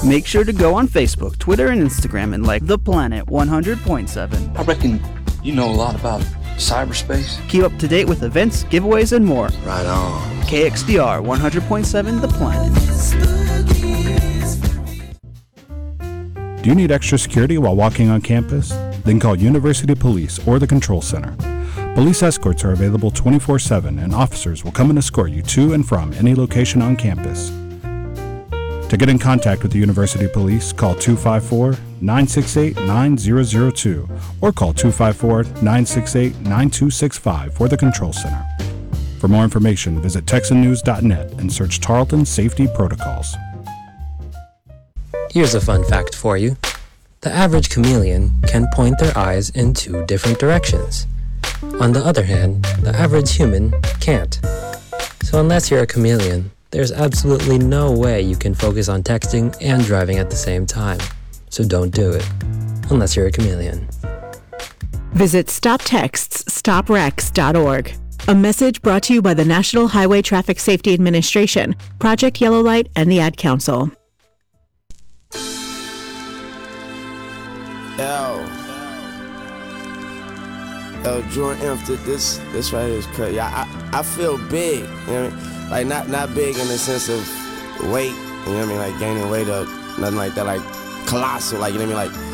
Make sure to go on Facebook, Twitter, and Instagram and like The Planet 100.7. I reckon you know a lot about cyberspace. Keep up to date with events, giveaways, and more. Right on. KXDR 100.7 The Planet. Do you need extra security while walking on campus? Then call University Police or the Control Center. Police escorts are available 24/7 and officers will come and escort you to and from any location on campus. To get in contact with the University Police, call 254-968-9002 or call 254-968-9265 for the Control Center. For more information, visit texannews.net and search Tarleton Safety Protocols. Here's a fun fact for you. The average chameleon can point their eyes in 2 different directions. On the other hand, the average human can't. So unless you're a chameleon, there's absolutely no way you can focus on texting and driving at the same time. So don't do it, unless you're a chameleon. Visit StopTextsStopWrecks.org. A message brought to you by the National Highway Traffic Safety Administration, Project Yellow Light, and the Ad Council. Yo, Jordan F, this right here is cut. Yeah, I feel big, you know what I mean? Like, not big in the sense of weight, you know what I mean? Like, gaining weight up, nothing like that, like, colossal, like, you know what I mean? Like,